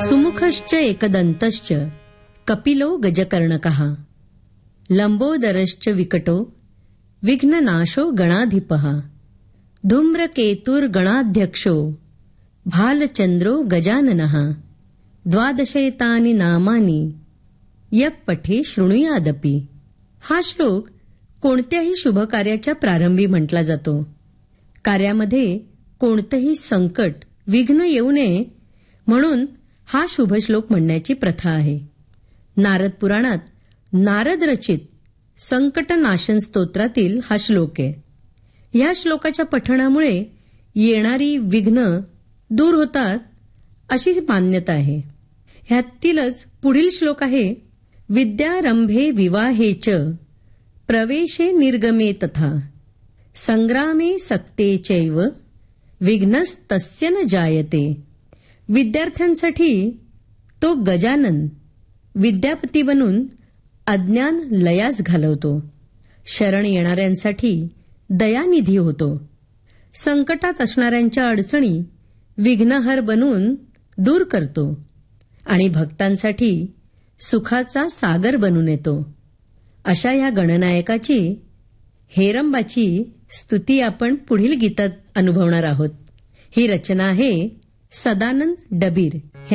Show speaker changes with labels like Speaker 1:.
Speaker 1: सुमुखश्च एकदन्तश्च कपिलो गजकर्णकः लंबोदरश्च विकटो विघ्ननाशो गणाधिपः धूम्रकेतुर्गणाध्यक्षो भालचंद्रो गजाननः द्वादशैतानि नामानि यः पठे शृणुयादपि. हा श्लोक कोणत्याही शुभ कार्याच्या प्रारंभी म्हटला जातो. कार्यामध्ये कोणतेही संकट विघ्न येऊ नये म्हणून हा शुभ श्लोक म्हणण्याची प्रथा आहे. नारद पुराणात नारद रचित संकटनाशन स्तोत्रातील हा श्लोक आहे. या श्लोकाच्या पठणामुळे येणारी विघ्न दूर होतात अशी मान्यता आहे. ह्यातीलच पुढील श्लोक आहे, विद्यारंभे विवाहे च प्रवेशे निर्गमे तथा संग्रामे सक्ते चैव विघ्नस्तस्य न जायते. विद्यार्थ्यांसाठी तो गजानन विद्यापती बनून अज्ञान लयास घालवतो. शरण येणाऱ्यांसाठी दयानिधी होतो. संकटात असणाऱ्यांच्या अडचणी विघ्नहर बनून दूर करतो आणि भक्तांसाठी सुखाचा सागर बनून येतो. अशा या गणनायकाची हेरंबाची स्तुती आपण पुढील गीतात अनुभवणार आहोत. ही रचना आहे सदानंद डबीर